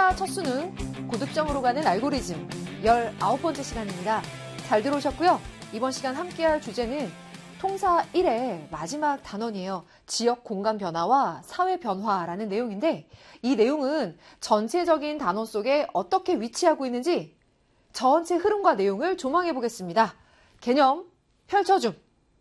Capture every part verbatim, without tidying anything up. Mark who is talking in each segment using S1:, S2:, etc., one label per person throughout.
S1: 통사 첫 수능 고득점으로 가는 알고리즘 열아홉 번째 시간입니다. 잘 들어오셨고요. 이번 시간 함께할 주제는 통사 일의 마지막 단원이에요. 지역 공간 변화와 사회 변화라는 내용인데 이 내용은 전체적인 단원 속에 어떻게 위치하고 있는지 전체 흐름과 내용을 조망해 보겠습니다. 개념 펼쳐줌.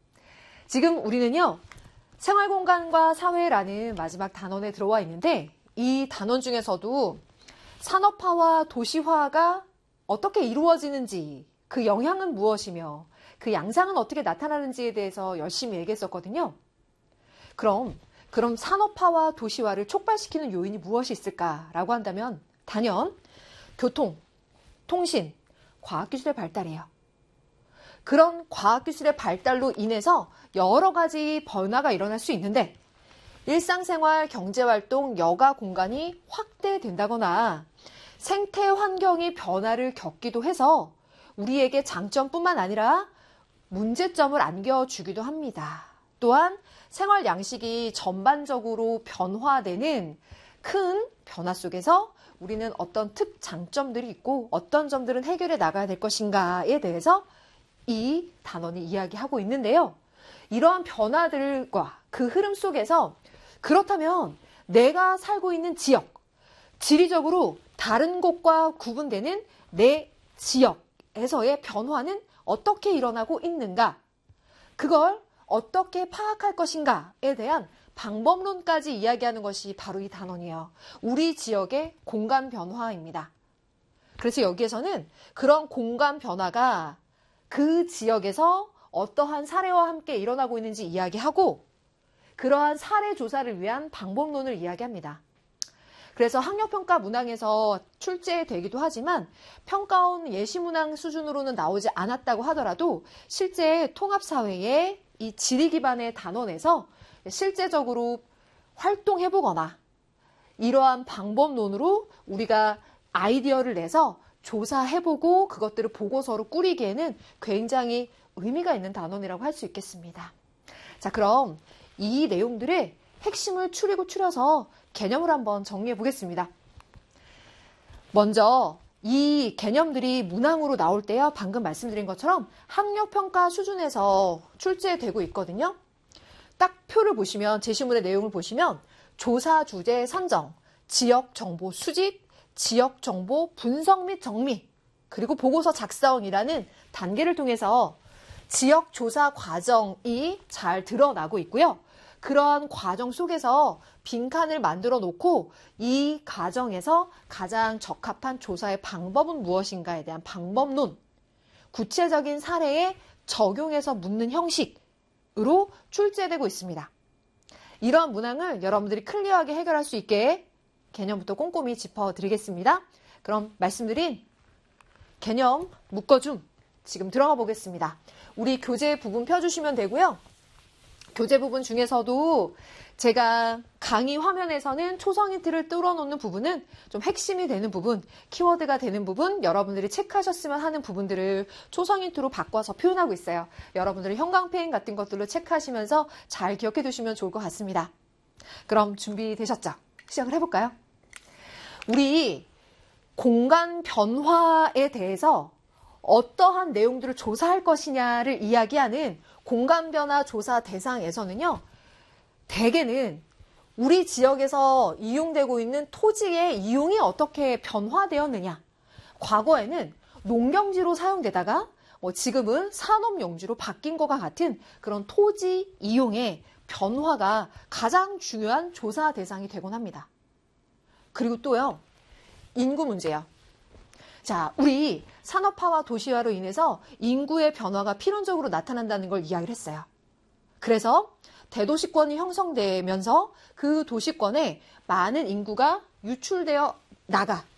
S1: 지금 우리는요. 생활공간과 사회라는 마지막 단원에 들어와 있는데 이 단원 중에서도 산업화와 도시화가 어떻게 이루어지는지 그 영향은 무엇이며 그 양상은 어떻게 나타나는지에 대해서 열심히 얘기했었거든요. 그럼 그럼 산업화와 도시화를 촉발시키는 요인이 무엇이 있을까라고 한다면 단연 교통, 통신, 과학기술의 발달이에요. 그런 과학기술의 발달로 인해서 여러 가지 변화가 일어날 수 있는데 일상생활, 경제활동, 여가 공간이 확대된다거나 생태 환경이 변화를 겪기도 해서 우리에게 장점뿐만 아니라 문제점을 안겨주기도 합니다. 또한 생활 양식이 전반적으로 변화되는 큰 변화 속에서 우리는 어떤 특장점들이 있고 어떤 점들은 해결해 나가야 될 것인가에 대해서 이 단원이 이야기하고 있는데요. 이러한 변화들과 그 흐름 속에서 그렇다면 내가 살고 있는 지역, 지리적으로 다른 곳과 구분되는 내 지역에서의 변화는 어떻게 일어나고 있는가? 그걸 어떻게 파악할 것인가에 대한 방법론까지 이야기하는 것이 바로 이 단원이에요. 우리 지역의 공간 변화입니다. 그래서 여기에서는 그런 공간 변화가 그 지역에서 어떠한 사례와 함께 일어나고 있는지 이야기하고 그러한 사례 조사를 위한 방법론을 이야기합니다. 그래서 학력평가 문항에서 출제되기도 하지만 평가원 예시문항 수준으로는 나오지 않았다고 하더라도 실제 통합사회의 이 지리 기반의 단원에서 실제적으로 활동해보거나 이러한 방법론으로 우리가 아이디어를 내서 조사해보고 그것들을 보고서로 꾸리기에는 굉장히 의미가 있는 단원이라고 할 수 있겠습니다. 자, 그럼 이 내용들의 핵심을 추리고 추려서 개념을 한번 정리해 보겠습니다. 먼저 이 개념들이 문항으로 나올 때요. 방금 말씀드린 것처럼 학력평가 수준에서 출제되고 있거든요. 딱 표를 보시면 제시문의 내용을 보시면 조사 주제 선정, 지역 정보 수집, 지역 정보 분석 및 정리, 그리고 보고서 작성이라는 단계를 통해서 지역 조사 과정이 잘 드러나고 있고요. 그러한 과정 속에서 빈칸을 만들어 놓고 이 과정에서 가장 적합한 조사의 방법은 무엇인가에 대한 방법론, 구체적인 사례에 적용해서 묻는 형식으로 출제되고 있습니다. 이러한 문항을 여러분들이 클리어하게 해결할 수 있게 개념부터 꼼꼼히 짚어드리겠습니다. 그럼 말씀드린 개념 묶어줌 지금 들어가 보겠습니다. 우리 교재 부분 펴주시면 되고요. 교재 부분 중에서도 제가 강의 화면에서는 초성 힌트를 뚫어놓는 부분은 좀 핵심이 되는 부분, 키워드가 되는 부분, 여러분들이 체크하셨으면 하는 부분들을 초성 힌트로 바꿔서 표현하고 있어요. 여러분들이 형광펜 같은 것들로 체크하시면서 잘 기억해 두시면 좋을 것 같습니다. 그럼 준비되셨죠? 시작을 해볼까요? 우리 공간 변화에 대해서 어떠한 내용들을 조사할 것이냐를 이야기하는 공간 변화 조사 대상에서는요. 대개는 우리 지역에서 이용되고 있는 토지의 이용이 어떻게 변화되었느냐. 과거에는 농경지로 사용되다가 뭐 지금은 산업용지로 바뀐 것과 같은 그런 토지 이용의 변화가 가장 중요한 조사 대상이 되곤 합니다. 그리고 또요. 인구 문제요. 자, 우리 산업화와 도시화로 인해서 인구의 변화가 필연적으로 나타난다는 걸 이야기를 했어요. 그래서 대도시권이 형성되면서 그 도시권에 많은 인구가 유출되어 나가